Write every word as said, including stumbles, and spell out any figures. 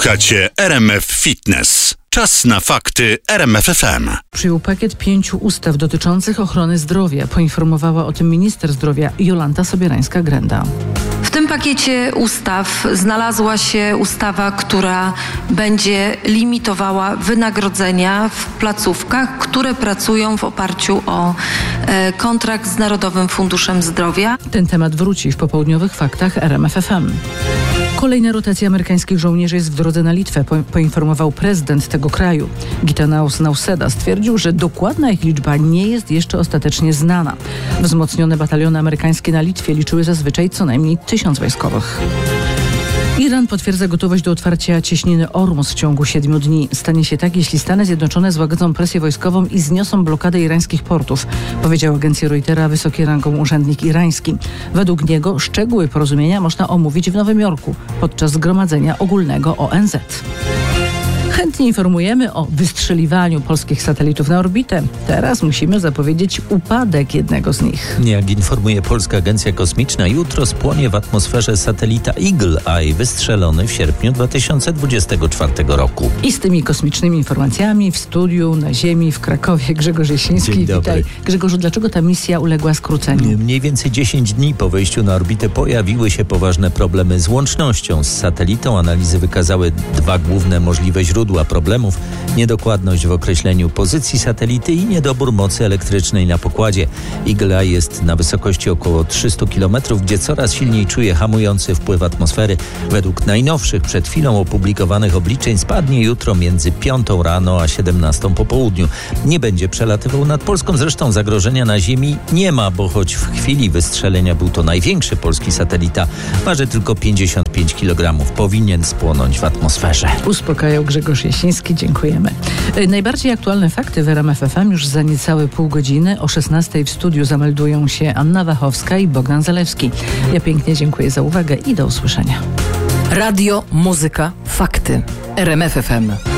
Słuchacie R M F Fitness. Czas na fakty R M F F M. Przyjął pakiet pięciu ustaw dotyczących ochrony zdrowia. Poinformowała o tym minister zdrowia Jolanta Sobierańska-Grenda. W tym pakiecie ustaw znalazła się ustawa, która będzie limitowała wynagrodzenia w placówkach, które pracują w oparciu o e, kontrakt z Narodowym Funduszem Zdrowia. Ten temat wróci w popołudniowych faktach R M F F M. Kolejna rotacja amerykańskich żołnierzy jest w drodze na Litwę, po, poinformował prezydent tego kraju. Gitanas Nauseda stwierdził, że dokładna ich liczba nie jest jeszcze ostatecznie znana. Wzmocnione bataliony amerykańskie na Litwie liczyły zazwyczaj co najmniej tysiąc wojskowych. Iran potwierdza gotowość do otwarcia cieśniny Ormus w ciągu siedmiu dni. Stanie się tak, jeśli Stany Zjednoczone złagodzą presję wojskową i zniosą blokadę irańskich portów, powiedział agencji Reutera wysoki rangą urzędnik irański. Według niego szczegóły porozumienia można omówić w Nowym Jorku podczas zgromadzenia ogólnego O N Z. Chętnie informujemy o wystrzeliwaniu polskich satelitów na orbitę. Teraz musimy zapowiedzieć upadek jednego z nich. Jak informuje Polska Agencja Kosmiczna, jutro spłonie w atmosferze satelita Eagle Eye, wystrzelony w sierpniu dwa tysiące dwudziestego czwartego roku. I z tymi kosmicznymi informacjami w studiu, na Ziemi, w Krakowie Grzegorz Jasiński. Dzień dobry. Witaj. Grzegorzu, dlaczego ta misja uległa skróceniu? Mniej więcej dziesięć dni po wejściu na orbitę pojawiły się poważne problemy z łącznością z satelitą. Analizy wykazały dwa główne możliwe źródła problemów: niedokładność w określeniu pozycji satelity i niedobór mocy elektrycznej na pokładzie. Eagle Eye jest na wysokości około trzysta kilometrów, gdzie coraz silniej czuje hamujący wpływ atmosfery. Według najnowszych przed chwilą opublikowanych obliczeń spadnie jutro między piątą rano a siedemnastą po południu. Nie będzie przelatywał nad Polską, zresztą zagrożenia na Ziemi nie ma, bo choć w chwili wystrzelenia był to największy polski satelita, waży tylko pięćdziesiąt pięć kilogramów. Powinien spłonąć w atmosferze. Uspokajał Grzegorz Jasiński, dziękujemy. Najbardziej aktualne fakty w R M F F M już za niecałe pół godziny. O szesnastej w studiu zameldują się Anna Wachowska i Bogdan Zalewski. Ja pięknie dziękuję za uwagę i do usłyszenia. Radio, muzyka, fakty. R M F F M.